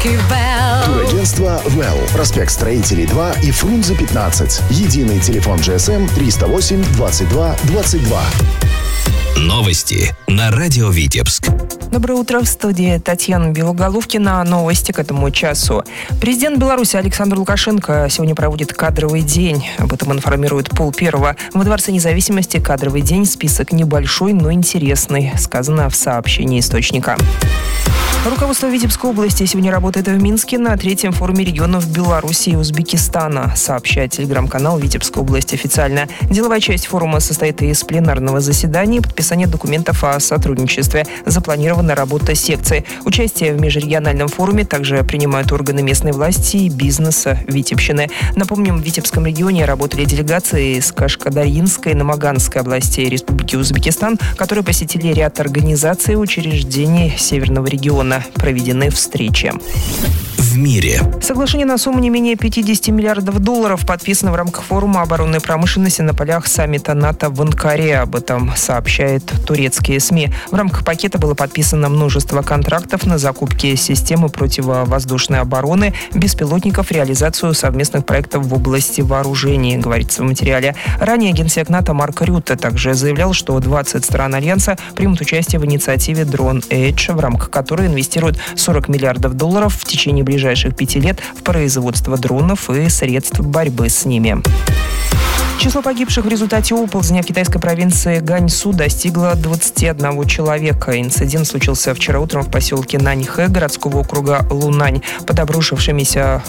Турагентство «Well». Проспект Строителей 2 и Фрунзе 15. Единый телефон GSM 308 22 22. Новости на радио Витебск. Доброе утро, в студии Татьяна Белоголовкина. Новости к этому часу. Президент Беларуси Александр Лукашенко сегодня проводит кадровый день. Об этом информирует Пол-Первого. Во Дворце независимости кадровый день. Список небольшой, но интересный, сказано в сообщении источника. Руководство Витебской области сегодня работает в Минске на третьем форуме регионов Беларуси и Узбекистана, сообщает телеграм-канал Витебской области официально. Деловая часть форума состоит из пленарного заседания и подписания документов о сотрудничестве. Запланирована работа секции. Участие в межрегиональном форуме также принимают органы местной власти и бизнеса Витебщины. Напомним, в Витебском регионе работали делегации из Кашкадарьинской и Намаганской областей Республики Узбекистан, которые посетили ряд организаций и учреждений Северного региона. Проведены встречи. В мире. Соглашение на сумму не менее $50 миллиардов подписано в рамках форума оборонной промышленности на полях саммита НАТО в Анкаре. Об этом сообщают турецкие СМИ. В рамках пакета было подписано множество контрактов на закупки системы противовоздушной обороны, беспилотников, реализацию совместных проектов в области вооружений, говорится в материале. Ранее генсек НАТО Марк Рютте также заявлял, что 20 стран Альянса примут участие в инициативе Drone Age, в рамках которой инвестируют $40 миллиардов в течение ближайших 5 лет в производство дронов и средств борьбы с ними. Число погибших в результате оползня в китайской провинции Ганьсу достигло 21 человека. Инцидент случился вчера утром в поселке Наньхэ городского округа Лунань. Под обрушившимся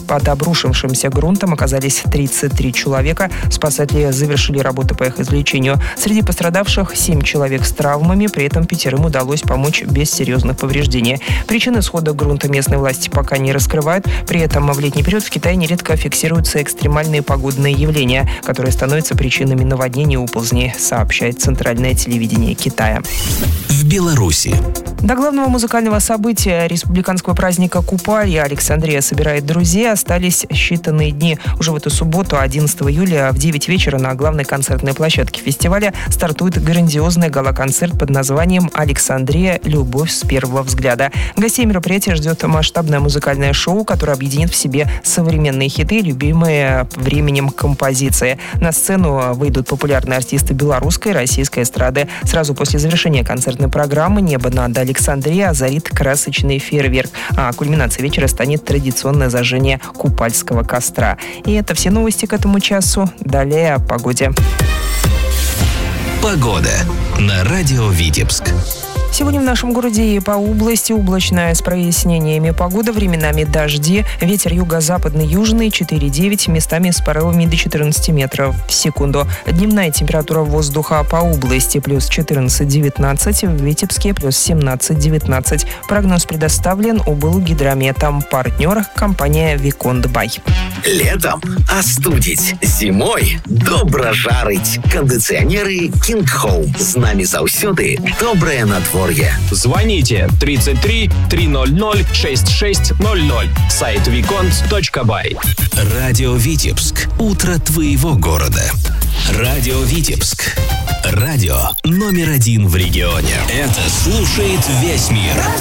грунтом оказались 33 человека. Спасатели завершили работы по их извлечению. Среди пострадавших 7 человек с травмами, при этом 5 удалось помочь без серьезных повреждений. Причины схода грунта местные власти пока не раскрывают. При этом в летний период в Китае нередко фиксируются экстремальные погодные явления, которые становятся причинами наводнений и оползней, сообщает центральное телевидение Китая. В Беларуси. До главного музыкального события республиканского праздника Купалья «Александрия собирает друзей» остались считанные дни. Уже в эту субботу, 11 июля, в 9 вечера на главной концертной площадке фестиваля стартует грандиозный гала-концерт под названием «Александрия. Любовь с первого взгляда». Гостей мероприятия ждет масштабное музыкальное шоу, которое объединит в себе современные хиты, любимые временем композиции. На сцену выйдут популярные артисты белорусской и российской эстрады. Сразу после завершения концертной программы небо над Александрией озарит красочный фейерверк, а кульминацией вечера станет традиционное зажжение купальского костра. И это все новости к этому часу. Далее о погоде. Погода на радио Витебск. Сегодня в нашем городе и по области облачная с прояснениями погода, временами дожди, ветер юго-западный, южный 4,9, местами с порывами до 14 метров в секунду. Дневная температура воздуха по области плюс 14-19, в Витебске плюс 17-19. Прогноз предоставлен облгидрометом. Партнер – компания Виконд Бай. Летом остудить, зимой добра жарить. Кондиционеры King Home. З нами заўсёды доброе надворье. Звоните 33 300 6600. Сайт виконт.бай. Радио Витебск. Утро твоего города. Радио Витебск. Радио номер 1 в регионе. Это слушает весь мир.